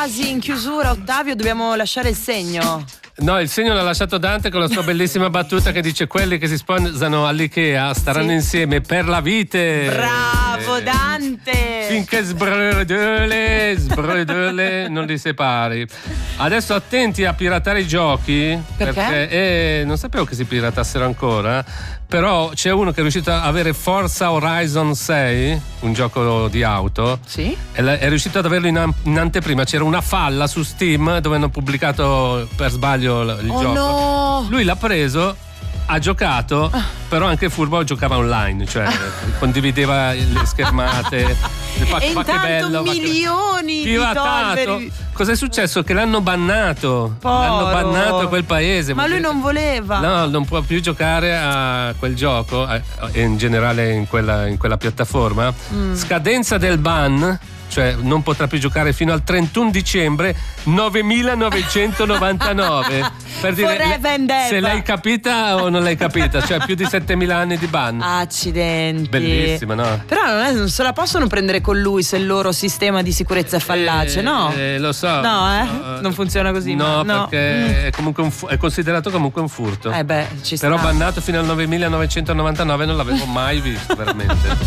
quasi in chiusura, Ottavio, dobbiamo lasciare il segno. No, il segno l'ha lasciato Dante con la sua bellissima battuta che dice: quelli che si sposano all'Ikea staranno insieme per la vite. Bravo Dante! Finché sbrödele non li separi. Adesso attenti a piratare i giochi. Perché non sapevo che si piratassero ancora. Però c'è uno che è riuscito a avere Forza Horizon 6, un gioco di auto. Sì. È riuscito ad averlo in anteprima. C'era una falla su Steam dove hanno pubblicato per sbaglio il gioco. No. Lui l'ha preso, ha giocato, però anche furbo giocava online, cioè condivideva le schermate. E intanto milioni di dollari. Cos'è successo? Che l'hanno bannato. L'hanno bannato a quel paese. Ma lui non voleva. No, non può più giocare a quel gioco, e in generale in quella piattaforma. Scadenza del ban, cioè non potrà più giocare fino al 31 dicembre 9999. Per dire, se l'hai capita o non l'hai capita, cioè più di 7000 anni di ban. Accidenti. Bellissima, no? Però non se la possono prendere con lui se il loro sistema di sicurezza è fallace, no? Lo so. No, non funziona così. No, perché è comunque è considerato comunque un furto. Ci sta. Però bannato fino al 9999 non l'avevo mai visto, veramente.